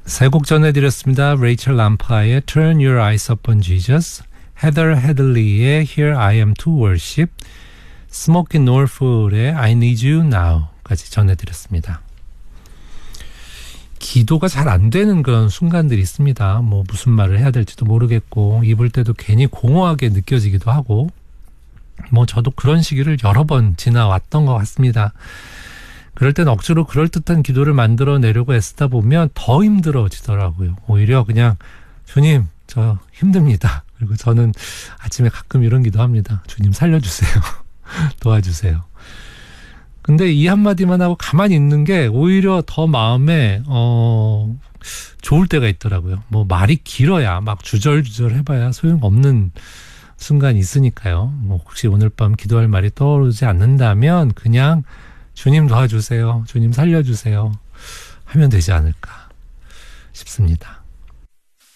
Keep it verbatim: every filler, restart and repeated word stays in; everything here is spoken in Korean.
세 곡 전해드렸습니다. 레이첼 람파의 Turn Your Eyes Upon Jesus, 헤더 헤들리의 Here I Am to Worship, 스모키 노르풀의 I Need You Now까지 전해드렸습니다. 기도가 잘 안 되는 그런 순간들이 있습니다. 뭐 무슨 말을 해야 될지도 모르겠고 입을 때도 괜히 공허하게 느껴지기도 하고 뭐 저도 그런 시기를 여러 번 지나왔던 것 같습니다. 그럴 땐 억지로 그럴듯한 기도를 만들어내려고 애쓰다 보면 더 힘들어지더라고요. 오히려 그냥 주님 저 힘듭니다. 그리고 저는 아침에 가끔 이런 기도합니다. 주님 살려주세요. 도와주세요. 근데 이 한마디만 하고 가만히 있는 게 오히려 더 마음에 어 좋을 때가 있더라고요. 뭐 말이 길어야 막 주절주절 해봐야 소용없는 순간이 있으니까요. 뭐 혹시 오늘 밤 기도할 말이 떠오르지 않는다면 그냥 주님 도와주세요. 주님 살려주세요. 하면 되지 않을까 싶습니다.